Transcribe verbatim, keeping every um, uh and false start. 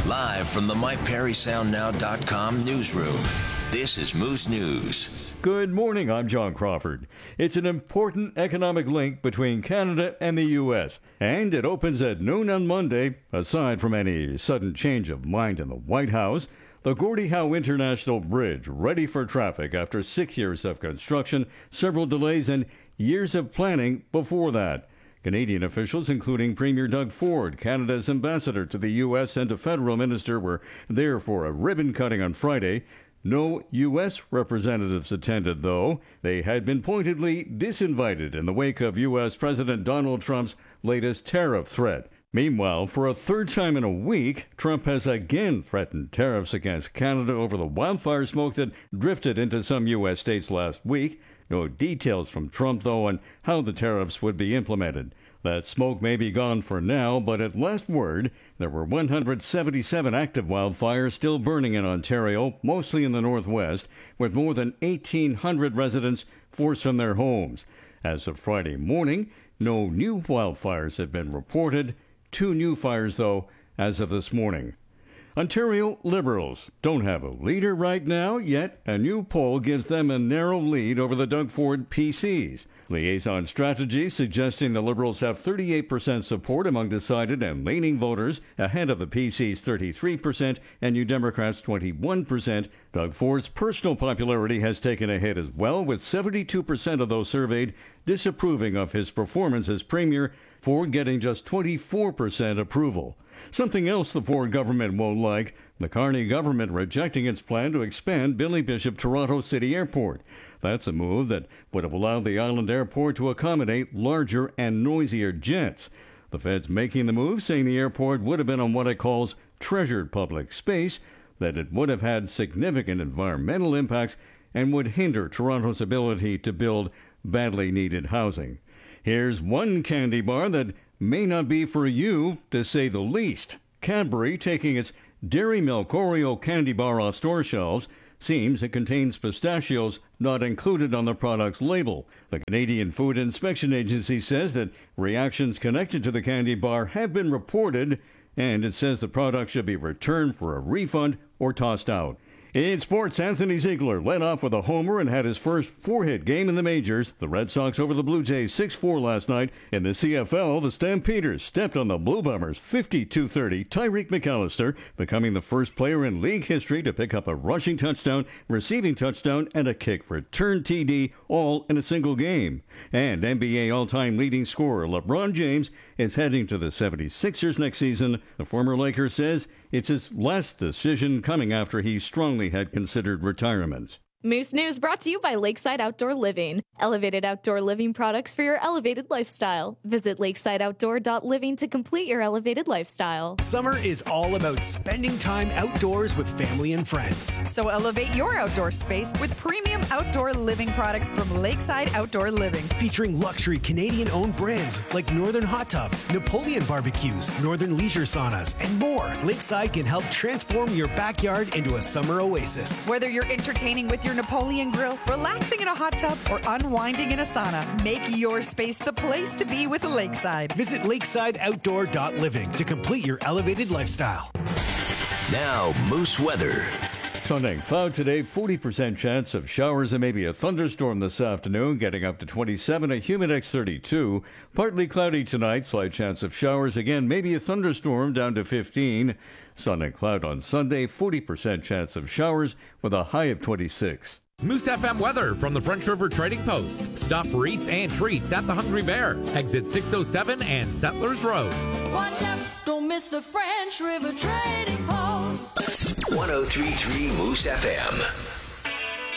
Live from the my perry sound now dot com newsroom, this is Moose News. Good morning, I'm John Crawford. It's an important economic link between Canada and the U S, and it opens at noon on Monday. Aside from any sudden change of mind in the White House, the Gordie Howe International Bridge ready for traffic after six years of construction, several delays, and years of planning before that. Canadian officials, including Premier Doug Ford, Canada's ambassador to the U S, and a federal minister, were there for a ribbon cutting on Friday. No U S representatives attended, though. They had been pointedly disinvited in the wake of U S President Donald Trump's latest tariff threat. Meanwhile, for a third time in a week, Trump has again threatened tariffs against Canada over the wildfire smoke that drifted into some U S states last week. No details from Trump, though, on how the tariffs would be implemented. That smoke may be gone for now, but at last word, there were one hundred seventy-seven active wildfires still burning in Ontario, mostly in the northwest, with more than eighteen hundred residents forced from their homes. As of Friday morning, no new wildfires have been reported. Two new fires, though, as of this morning. Ontario Liberals don't have a leader right now, yet a new poll gives them a narrow lead over the Doug Ford P Cs. Liaison Strategy suggesting the Liberals have thirty-eight percent support among decided and leaning voters, ahead of the P Cs' thirty-three percent and New Democrats' twenty-one percent. Doug Ford's personal popularity has taken a hit as well, with seventy-two percent of those surveyed disapproving of his performance as Premier, Ford getting just twenty-four percent approval. Something else the Ford government won't like, the Carney government rejecting its plan to expand Billy Bishop Toronto City Airport. That's a move that would have allowed the island airport to accommodate larger and noisier jets. The Fed's making the move, saying the airport would have been on what it calls treasured public space, that it would have had significant environmental impacts, and would hinder Toronto's ability to build badly needed housing. Here's one candy bar that may not be for you, to say the least. Cadbury taking its Dairy Milk Oreo candy bar off store shelves. Seems it contains pistachios not included on the product's label. The Canadian Food Inspection Agency says that reactions connected to the candy bar have been reported, and it says the product should be returned for a refund or tossed out. In sports, Anthony Ziegler led off with a homer and had his first four-hit game in the majors. The Red Sox over the Blue Jays six four last night. In the C F L, the Stampeders stepped on the Blue Bombers fifty-two thirty. Tyreek McAllister becoming the first player in league history to pick up a rushing touchdown, receiving touchdown, and a kick return T D, all in a single game. And N B A all-time leading scorer LeBron James is heading to the seventy-sixers next season. The former Laker says it's his last decision, coming after he strongly had considered retirement. Moose News brought to you by Lakeside Outdoor Living. Elevated outdoor living products for your elevated lifestyle. Visit lakeside outdoor dot living to complete your elevated lifestyle. Summer is all about spending time outdoors with family and friends. So elevate your outdoor space with premium outdoor living products from Lakeside Outdoor Living. Featuring luxury Canadian-owned brands like Northern Hot Tubs, Napoleon Barbecues, Northern Leisure Saunas, and more. Lakeside can help transform your backyard into a summer oasis. Whether you're entertaining with your Napoleon grill, relaxing in a hot tub, or unwinding in a sauna, make your space the place to be with Lakeside. Visit lakeside outdoor dot living to complete your elevated lifestyle. Now, Moose weather. Sunday, cloud today, forty percent chance of showers and maybe a thunderstorm this afternoon, getting up to twenty-seven, a Humidex thirty-two. Partly cloudy tonight, slight chance of showers, again maybe a thunderstorm, down to fifteen. Sun and cloud on Sunday, forty percent chance of showers with a high of twenty-six. Moose F M weather from the French River Trading Post. Stop for eats and treats at the Hungry Bear. Exit six oh seven and Settlers Road. Watch out, don't miss the French River Trading Post. one oh three point three Moose F M.